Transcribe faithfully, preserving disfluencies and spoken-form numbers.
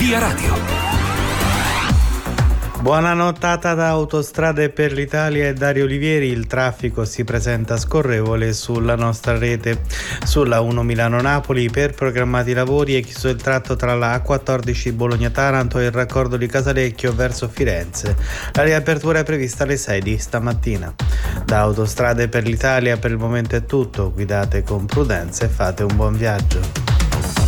Via Radio. Buona nottata da Autostrade per l'Italia e Dario Olivieri. Il traffico si presenta scorrevole sulla nostra rete. Sulla uno Milano-Napoli per programmati lavori è chiuso il tratto tra la A quattordici Bologna-Taranto e il raccordo di Casalecchio verso Firenze. La riapertura è prevista alle sei di stamattina. Da Autostrade per l'Italia per il momento è tutto. Guidate con prudenza e fate un buon viaggio.